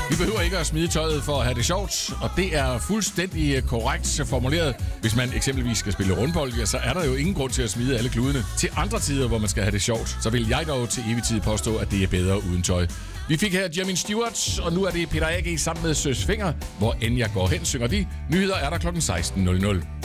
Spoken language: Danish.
Vi behøver ikke at smide tøjet for at have det sjovt, og det er fuldstændig korrekt formuleret. Hvis man eksempelvis skal spille rundbold, ja, så er der jo ingen grund til at smide alle kludene. Til andre tider, hvor man skal have det sjovt, så vil jeg dog til evig tid påstå, at det er bedre uden tøj. Vi fik her Jamin Stewart, og nu er det Peter A.G. sammen med Søs Finger. Hvor end jeg går hen, synger de. Nyheder er der kl. 16.00.